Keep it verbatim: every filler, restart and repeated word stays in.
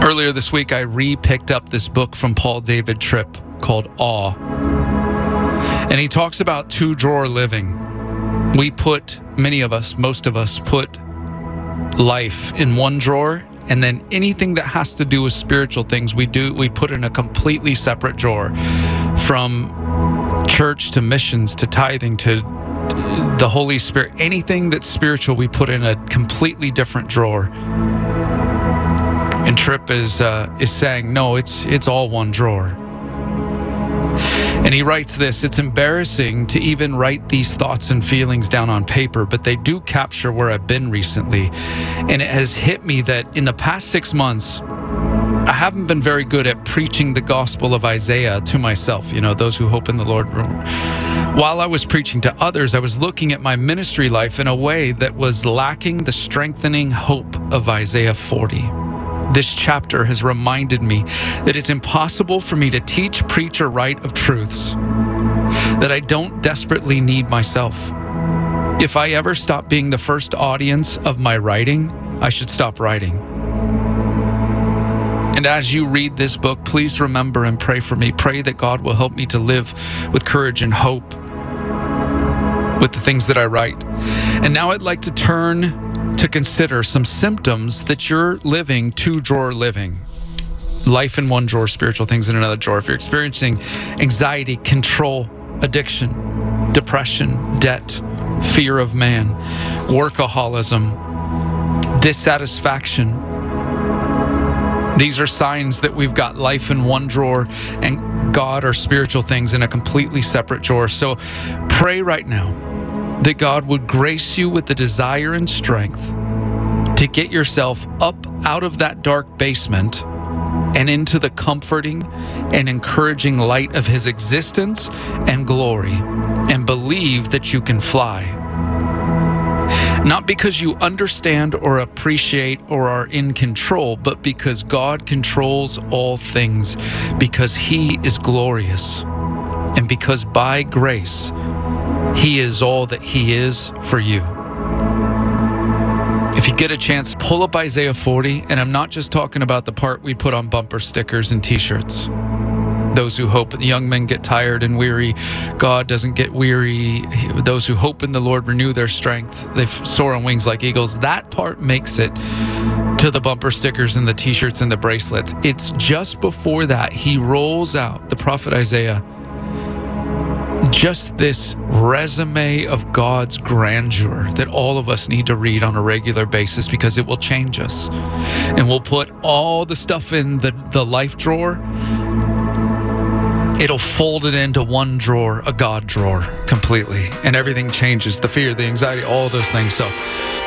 Earlier this week, I re-picked up this book from Paul David Tripp called Awe. And he talks about two-drawer living. We put, many of us, most of us, put life in one drawer, and then anything that has to do with spiritual things, we do we put in a completely separate drawer. From church to missions to tithing to the Holy Spirit, anything that's spiritual, we put in a completely different drawer. And Tripp is uh, is saying, no, it's it's all one drawer. And he writes this: it's embarrassing to even write these thoughts and feelings down on paper, but they do capture where I've been recently. And it has hit me that in the past six months, I haven't been very good at preaching the gospel of Isaiah to myself, you know, those who hope in the Lord. While I was preaching to others, I was looking at my ministry life in a way that was lacking the strengthening hope of Isaiah forty. This chapter has reminded me that it's impossible for me to teach, preach, or write of truths that I don't desperately need myself. If I ever stop being the first audience of my writing, I should stop writing. And as you read this book, please remember and pray for me. Pray that God will help me to live with courage and hope with the things that I write. And now I'd like to turn to consider some symptoms that you're living two-drawer living. Life in one drawer, spiritual things in another drawer. If you're experiencing anxiety, control, addiction, depression, debt, fear of man, workaholism, dissatisfaction, these are signs that we've got life in one drawer and God or spiritual things in a completely separate drawer. So pray right now that God would grace you with the desire and strength to get yourself up out of that dark basement and into the comforting and encouraging light of His existence and glory, and believe that you can fly. Not because you understand or appreciate or are in control, but because God controls all things, because He is glorious, and because by grace, He is all that He is for you. If you get a chance, pull up Isaiah forty, and I'm not just talking about the part we put on bumper stickers and t-shirts. Those who hope, the young men get tired and weary. God doesn't get weary. Those who hope in the Lord renew their strength. They soar on wings like eagles. That part makes it to the bumper stickers and the t-shirts and the bracelets. It's just before that He rolls out, the prophet Isaiah, just this resume of God's grandeur that all of us need to read on a regular basis, because it will change us. And we'll put all the stuff in the, the life drawer. It'll fold it into one drawer, a God drawer, completely. And everything changes. The fear, the anxiety, all those things. So